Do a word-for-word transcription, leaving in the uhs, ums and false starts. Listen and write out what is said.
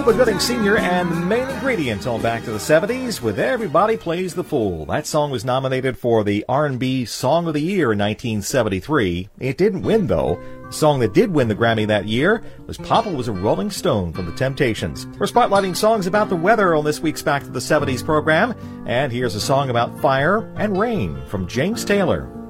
Cuba Gooding Senior and the main ingredient on Back to the seventies with Everybody Plays the Fool. That song was nominated for the R and B Song of the Year in nineteen seventy-three. It didn't win, though. The song that did win the Grammy that year was Papa Was a Rolling Stone from the Temptations. We're spotlighting songs about the weather on this week's Back to the seventies program, and here's a song about fire and rain from James Taylor.